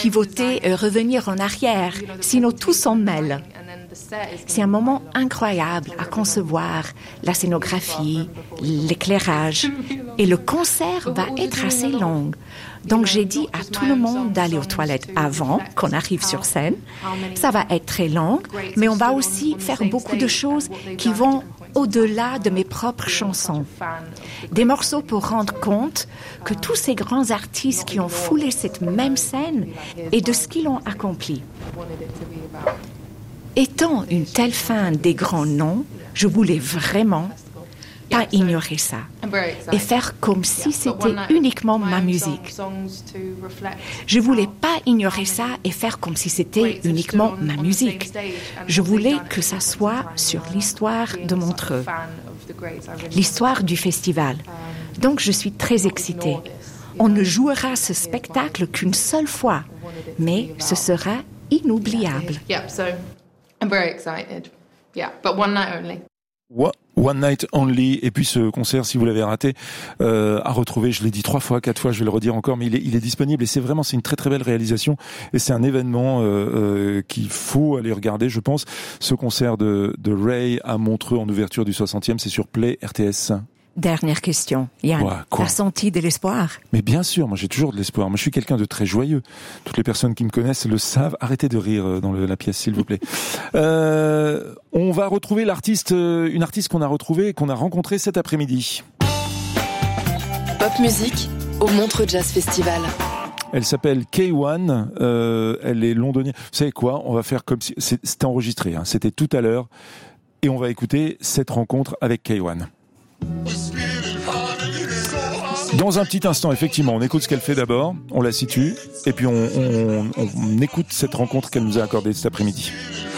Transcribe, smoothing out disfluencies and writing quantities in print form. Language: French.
pivoter et revenir en arrière, sinon tout s'en mêle. C'est un moment incroyable à concevoir, la scénographie, l'éclairage. Et le concert va être assez long. Donc j'ai dit à tout le monde d'aller aux toilettes avant qu'on arrive sur scène. Ça va être très long, mais on va aussi faire beaucoup de choses qui vont au-delà de mes propres chansons. Des morceaux pour rendre compte que tous ces grands artistes qui ont foulé cette même scène et de ce qu'ils ont accompli. Étant une telle fan des grands noms, je voulais vraiment pas ignorer ça et faire comme si c'était uniquement ma musique. Je voulais pas ignorer ça et faire comme si c'était uniquement ma musique. Je voulais que ça soit sur l'histoire de Montreux, l'histoire du festival. Donc je suis très excitée. On ne jouera ce spectacle qu'une seule fois, mais ce sera inoubliable. I'm very excited. Yeah, but one night only. One Night Only. Et puis ce concert, si vous l'avez raté, à retrouver, je l'ai dit 3 fois, 4 fois, je vais le redire encore, mais il est disponible et c'est une très très belle réalisation et c'est un événement qu'il faut aller regarder, je pense. Ce concert de Ray à Montreux en ouverture du 60e, c'est sur Play RTS. Dernière question, Yann. T'as senti de l'espoir? Mais bien sûr, moi j'ai toujours de l'espoir. Moi je suis quelqu'un de très joyeux. Toutes les personnes qui me connaissent le savent. Arrêtez de rire dans la pièce, s'il vous plaît. On va retrouver une artiste qu'on a retrouvée et qu'on a rencontrée cet après-midi. Pop musique au Montreux Jazz Festival. Elle s'appelle K1, elle est londonienne. Vous savez quoi? On va faire comme si... C'était enregistré, c'était tout à l'heure. Et on va écouter cette rencontre avec K1. Dans un petit instant, effectivement, on écoute ce qu'elle fait d'abord, on la situe, et puis on écoute cette rencontre qu'elle nous a accordée cet après-midi.